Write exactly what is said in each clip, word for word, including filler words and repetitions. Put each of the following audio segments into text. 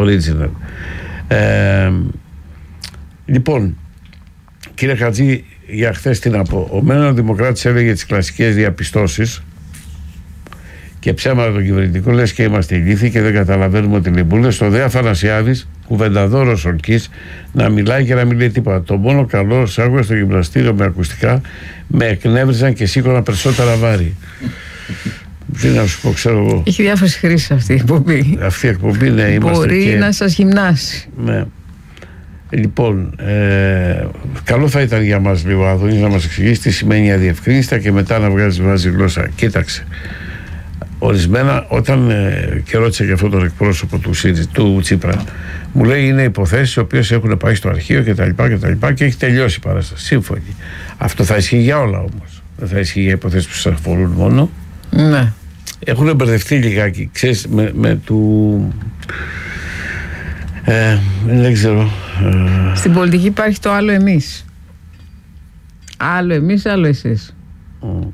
original. Ε, λοιπόν, κύριε Χατζή, για χθες τι να πω. Ο Μένων Δημοκράτης έλεγε τις κλασικές διαπιστώσεις και ψέματα των κυβερνητικών, λες και είμαστε ηλίθιοι και δεν καταλαβαίνουμε ότι λιμπούλε. Στο Δε Αθανασιάδης, κουβενταδόρος ορκής, να μιλάει και να μην λέει τίποτα. Το μόνο καλό, σ' άκουγα στο γυμναστήριο με ακουστικά, με εκνεύριζαν και σήκωνα περισσότερα βάρη. Τι να σου πω, ξέρω εγώ. Έχει διάφορες χρήσεις αυτή η εκπομπή. Αυτή η εκπομπή, ναι, είμαστε. Μπορεί και... να σας γυμνάσει. Ναι. Λοιπόν, ε, καλό θα ήταν για μας λίγο Αδωνής να μας εξηγήσει τι σημαίνει αδιευκρίνηστα και μετά να βγάζει βάζει γλώσσα. Κοίταξε. Ορισμένα, όταν ε, και ρώτησα για αυτόν τον εκπρόσωπο του, του Τσίπρα, μου λέει είναι υποθέσεις οι οποίες έχουν πάει στο αρχείο κτλ. Και, και έχει τελειώσει η παράσταση. Σύμφωνοι. Αυτό θα ισχύει για όλα όμως. Δεν θα ισχύει για υποθέσεις που σας αφορούν μόνο. Ναι. Έχουν μπερδευτεί λιγάκι, ξέρεις, με, με του. Ε, δεν ξέρω. Ε... Στην πολιτική υπάρχει το άλλο εμείς. Άλλο εμείς, άλλο εσείς. Mm.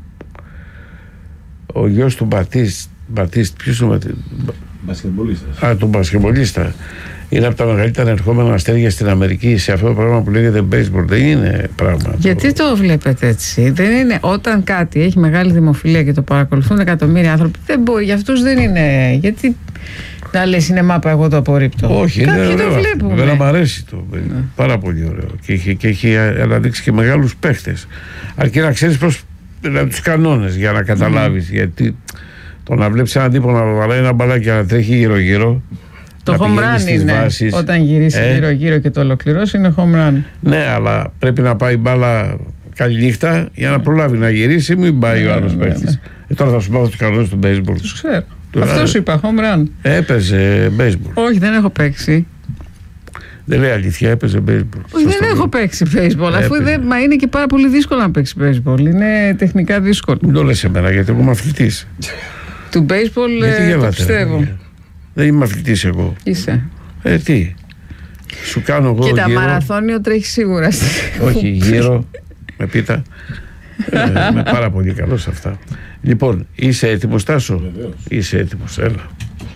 Ο γιος του Μπατίστ, Μπατίστ ποιος είναι ο Μπασκετμπολίστας. Α, τον μπασκετμπολίστα. Είναι από τα μεγαλύτερα ερχόμενα αστέρια στην Αμερική σε αυτό το πράγμα που λέγεται baseball. Δεν είναι πράγμα. Γιατί το, το βλέπετε έτσι? Δεν είναι, όταν κάτι έχει μεγάλη δημοφιλία και το παρακολουθούν εκατομμύρια άνθρωποι, δεν μπορεί, για αυτούς δεν είναι. Γιατί να λες είναι μάπα, εγώ το απορρίπτω. Όχι, κάποιοι είναι ωραίο. το βλέπουν. Δεν μου αρέσει το. Ναι. Πάρα πολύ ωραίο. Και έχει, και έχει αναδείξει και μεγάλους παίχτες. Αρκεί να ξέρεις πώς, δηλαδή, τους κανόνες για να καταλάβεις. Mm. Γιατί το να βλέπεις έναν τύπο να βαράει ένα μπαλάκι και να τρέχει γύρω-γύρω. Το home run είναι βάσεις, όταν γυρίσει ε? γύρω-γύρω και το ολοκληρώσει, είναι home run. Ναι, αλλά πρέπει να πάει μπάλα καληνύχτα για να προλάβει να γυρίσει, μην πάει ναι, ο άλλος ναι, παίκτης. Ναι. Ε, τώρα θα σου πάω τους κανόνες του baseball. Τους ξέρω. Αυτό σου είπα, home run. Έπαιζε baseball. Όχι, δεν έχω παίξει. Δεν λέει αλήθεια, έπαιζε baseball. Όχι, δεν έχω παίξει baseball. Αφού δεν, μα είναι και πάρα πολύ δύσκολο να παίξει baseball. Είναι τεχνικά δύσκολο. Μην το λες εμένα, γιατί εγώ είμαι αθλητής. Του baseball ε, το πιστεύω. Δεν είμαι αθλητής εγώ. Είσαι. Ε, τι. Σου κάνω εγώ. Κοίτα, γύρω, μαραθώνιο τρέχει σίγουρα. Όχι, γύρω με πίτα. ε, είμαι πάρα πολύ καλός σε αυτά. Λοιπόν, είσαι έτοιμος, Τάσο? Βεβαίως. Είσαι έτοιμος, έλα.